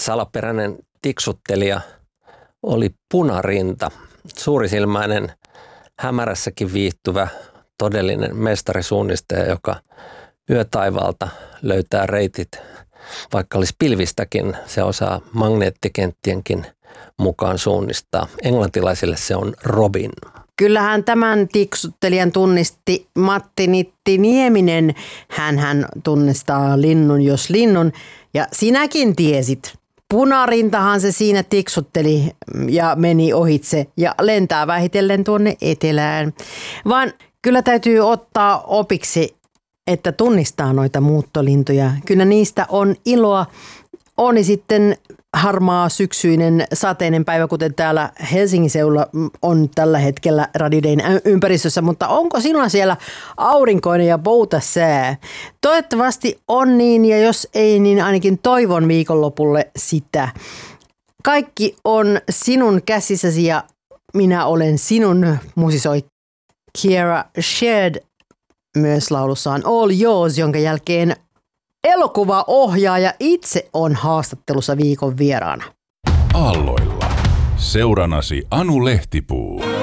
salaperäinen tiksuttelija oli punarinta, suurisilmäinen, hämärässäkin viihtyvä todellinen mestarisuunnistaja, joka yötaivaalta löytää reitit, vaikka olisi pilvistäkin, se osaa magneettikenttienkin mukaan suunnistaa. Englantilaisille se on Robin. Kyllähän tämän tiksuttelijan tunnisti Matti Nitti Nieminen. Hänhän tunnistaa linnun jos linnun ja sinäkin tiesit. Punarintahan se siinä tiksutteli ja meni ohitse ja lentää vähitellen tuonne etelään. Vaan kyllä täytyy ottaa opiksi, että tunnistaa noita muuttolintuja. Kyllä niistä on iloa. On sitten harmaa syksyinen sateinen päivä, kuten täällä Helsingin seudulla on tällä hetkellä Radio Dayn ympäristössä, mutta onko sinulla siellä aurinkoinen ja pouta sää? Toivottavasti on niin, ja jos ei, niin ainakin toivon viikonlopulle sitä. Kaikki on sinun käsissäsi ja minä olen sinun, musisoi Kiera Sheard myös laulussaan All Yours, jonka jälkeen elokuvaohjaaja itse on haastattelussa viikon vieraana. Aalloilla. Seuranasi Anu Lehtipuu.